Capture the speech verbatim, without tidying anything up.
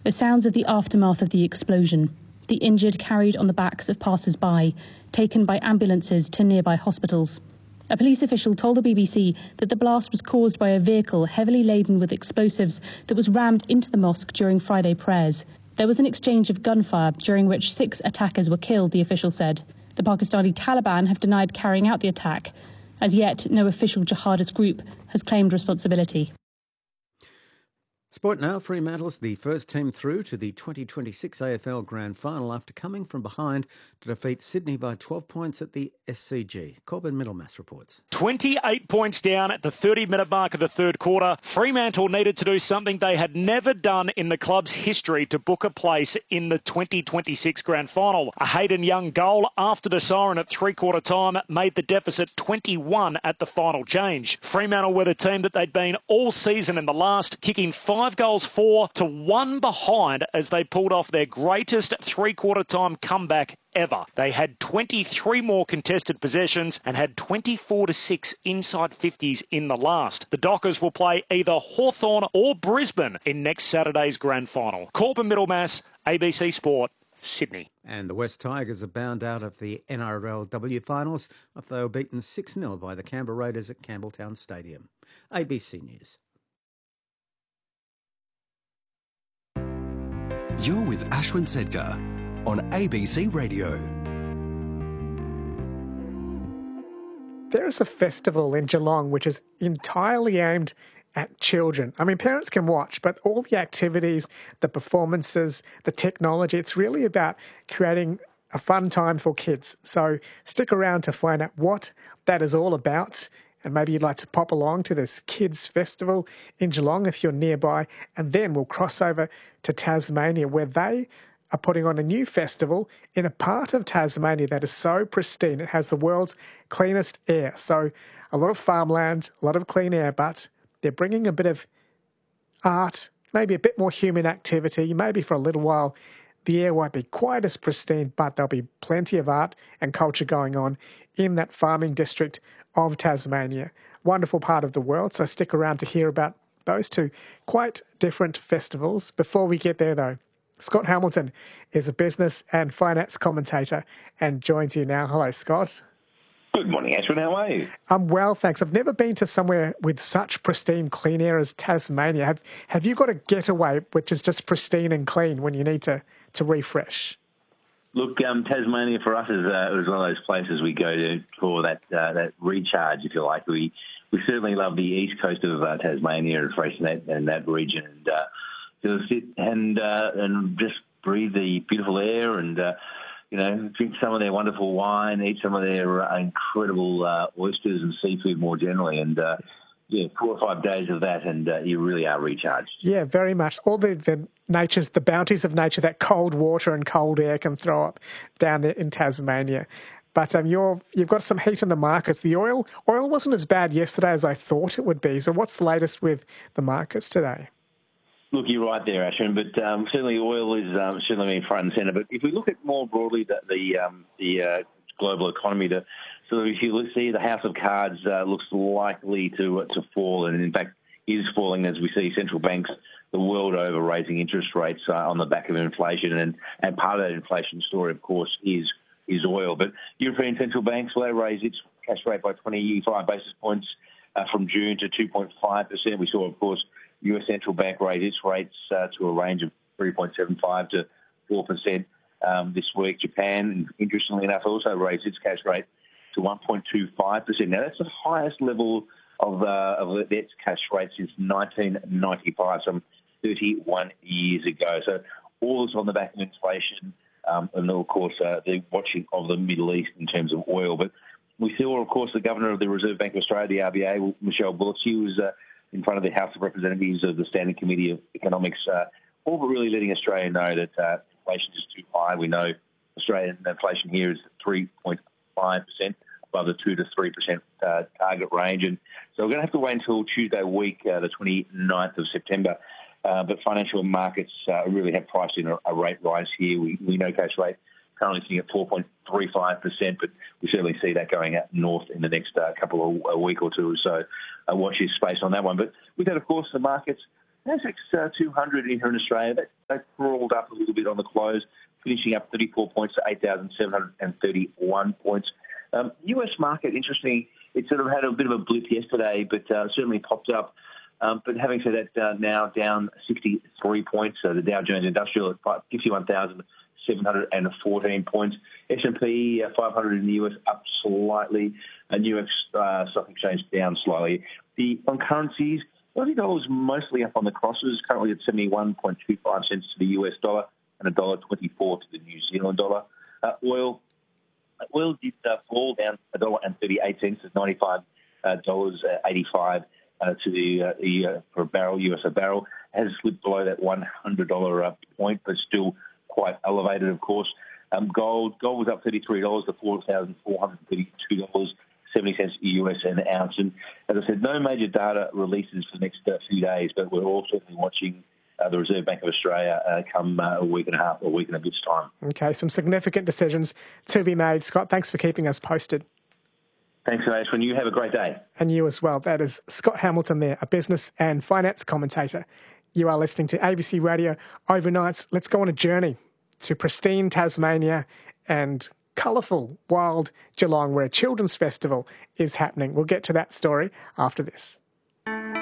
The sounds of the aftermath of the explosion. The injured carried on the backs of passers-by, taken by ambulances to nearby hospitals. A police official told the B B C that the blast was caused by a vehicle heavily laden with explosives that was rammed into the mosque during Friday prayers. There was an exchange of gunfire, during which six attackers were killed, the official said. The Pakistani Taliban have denied carrying out the attack. As yet, no official jihadist group has claimed responsibility. Sport now. Fremantle's the first team through to the twenty twenty-six A F L Grand Final after coming from behind to defeat Sydney by twelve points at the S C G. Corbin Middlemass reports. twenty-eight points down at the thirty-minute mark of the third quarter. Fremantle needed to do something they had never done in the club's history to book a place in the twenty twenty-six Grand Final. A Hayden Young goal after the siren at three-quarter time made the deficit twenty-one at the final change. Fremantle were the team that they'd been all season in the last, kicking five Five goals four to one behind as they pulled off their greatest three-quarter time comeback ever. They had twenty-three more contested possessions and had twenty-four to six inside fifties in the last. The Dockers will play either Hawthorn or Brisbane in next Saturday's Grand Final. Corbin Middlemass, A B C Sport, Sydney. And the West Tigers are bound out of the N R L W finals after they were beaten six nil by the Canberra Raiders at Campbelltown Stadium. A B C News. You're with Ashwin Sedkar on A B C Radio. There is a festival in Geelong which is entirely aimed at children. I mean, parents can watch, but all the activities, the performances, the technology, it's really about creating a fun time for kids. So stick around to find out what that is all about. And maybe you'd like to pop along to this kids' festival in Geelong if you're nearby. And then we'll cross over to Tasmania, where they are putting on a new festival in a part of Tasmania that is so pristine. It has the world's cleanest air. So a lot of farmland, a lot of clean air, but they're bringing a bit of art, maybe a bit more human activity. Maybe for a little while the air won't be quite as pristine, but there'll be plenty of art and culture going on in that farming district of Tasmania. Wonderful part of the world, so stick around to hear about those two quite different festivals. Before we get there, though, Scott Hamilton is a business and finance commentator and joins you now. Hello, Scott. Good morning, Ashwin. How are you? I'm well, thanks. I've never been to somewhere with such pristine clean air as Tasmania. Have Have you got a getaway which is just pristine and clean when you need to, to refresh? Look, um, Tasmania for us is, uh, is one of those places we go to for that uh, that recharge, if you like. We we certainly love the east coast of uh, Tasmania and Freycinet and that region, and uh, to sit and uh, and just breathe the beautiful air and uh, you know drink some of their wonderful wine, eat some of their uh, incredible uh, oysters and seafood more generally, and. Uh, Yeah, four or five days of that, and uh, you really are recharged. Yeah, very much. All the, the nature's, the bounties of nature that cold water and cold air can throw up down there in Tasmania. But um, you're, you've got some heat in the markets. The oil oil wasn't as bad yesterday as I thought it would be. So what's the latest with the markets today? Look, you're right there, Ashwin, but um, certainly oil is um, certainly in front and centre. But if we look at more broadly the the, um, the uh, global economy, the So if you see the House of Cards uh, looks likely to uh, to fall, and in fact is falling as we see central banks the world over raising interest rates uh, on the back of inflation, and, and part of that inflation story, of course, is is oil. But European central banks, well, they raised its cash rate by twenty-five basis points uh, from June to two point five percent. We saw, of course, U S central bank raise its rates uh, to a range of three point seven five to four percent um, this week. Japan, interestingly enough, also raised its cash rate to one point two five percent. Now, that's the highest level of, uh, of its cash rate since nineteen ninety-five, some thirty-one years ago. So all this on the back of inflation um, and, of course, uh, the watching of the Middle East in terms of oil. But we saw, of course, the Governor of the Reserve Bank of Australia, the R B A, Michelle Bullock, she was uh, in front of the House of Representatives of the Standing Committee of Economics, uh, all but really letting Australia know that uh, inflation is too high. We know Australian inflation here is three point five percent, above the two to three percent uh, target range. And so we're going to have to wait until Tuesday week, uh, the twenty-ninth of September. Uh, but financial markets uh, really have priced in a, a rate rise here. We, we know cash rate currently sitting at four point three five percent, but we certainly see that going out north in the next uh, couple of a week or two. So uh, watch this space on that one. But with that, of course, the markets, ASX uh, two hundred in here in Australia, that they crawled up a little bit on the close, finishing up thirty-four points to eight thousand seven hundred thirty-one points. Um, U S market, interesting, it sort of had a bit of a blip yesterday, but uh, certainly popped up. Um, but having said that, uh, now down sixty-three points. So the Dow Jones Industrial at fifty-one thousand seven hundred fourteen points. S and P uh, five hundred in the U S up slightly. And New York uh, Stock Exchange down slightly. The on currencies, Aussie dollar is mostly up on the crosses, currently at seventy-one point two five cents to the U S dollar and one dollar twenty-four to the New Zealand dollar. Uh, oil oil did uh, fall down one dollar thirty-eight cents to ninety-five dollars eighty-five uh, to the, uh, the uh, for a barrel, U S a barrel. Has slipped below that one hundred dollars uh, point, but still quite elevated, of course. Um, gold gold was up thirty-three dollars to four thousand four hundred thirty-two dollars. seventy cents U S an ounce. And as I said, no major data releases for the next uh, few days, but we're all certainly watching uh, the Reserve Bank of Australia uh, come uh, a week and a half, a week and a bit's time. Okay, some significant decisions to be made. Scott, thanks for keeping us posted. Thanks, Ashwin. You have a great day. And you as well. That is Scott Hamilton there, a business and finance commentator. You are listening to A B C Radio Overnights. Let's go on a journey to pristine Tasmania and colourful, wild Geelong, where a children's festival is happening. We'll get to that story after this.